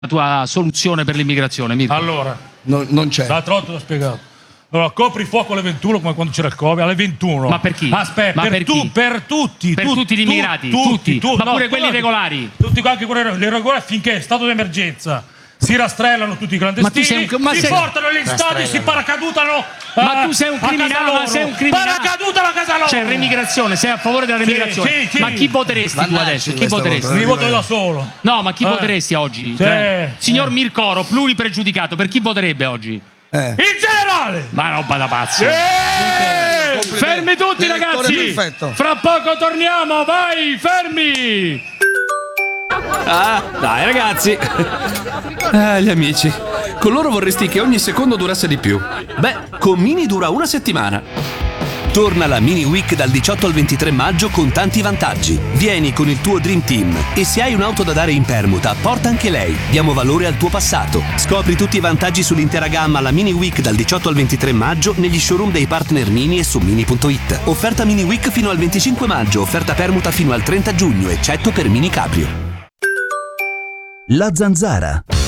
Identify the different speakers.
Speaker 1: la tua soluzione per l'immigrazione, Mirko?
Speaker 2: Allora,
Speaker 3: non c'è.
Speaker 2: l'altra volta l'ho spiegato. Allora, copri fuoco alle 21 come quando c'era il Covid, alle 21.
Speaker 1: Ma per chi?
Speaker 2: Aspetta,
Speaker 1: Ma
Speaker 2: per tutti.
Speaker 1: Per tutti gli immigrati? Tutti? Ma pure quelli regolari?
Speaker 2: Tutti, anche quelli regolari, finché stato d'emergenza. Si rastrellano tutti i clandestini, si portano agli stadi, si paracadutano.
Speaker 1: Ma tu sei un criminale, ma sei un criminale.
Speaker 2: Paracadutano a casa loro.
Speaker 1: C'è l'immigrazione, sei a favore della immigrazione.
Speaker 2: Sì.
Speaker 1: Ma chi voteresti tu adesso? Chi voteresti?
Speaker 2: Mi voto da solo.
Speaker 1: No, ma chi voteresti oggi? Signor Mircoro, pluripregiudicato, per chi voterebbe oggi?
Speaker 2: In generale!
Speaker 1: Ma roba da pazzi. Fermi tutti, ragazzi!
Speaker 3: Perfetto.
Speaker 1: Fra poco torniamo, vai, fermi!
Speaker 4: Dai ragazzi. Gli amici. Con loro vorresti che ogni secondo durasse di più. Beh, con Mini dura una settimana.
Speaker 5: Torna la Mini Week dal 18 al 23 maggio con tanti vantaggi. Vieni con il tuo Dream Team e se hai un'auto da dare in permuta, porta anche lei. Diamo valore al tuo passato. Scopri tutti i vantaggi sull'intera gamma alla Mini Week dal 18 al 23 maggio negli showroom dei partner Mini e su Mini.it. Offerta Mini Week fino al 25 maggio, offerta permuta fino al 30 giugno, eccetto per Mini Cabrio.
Speaker 6: La Zanzara.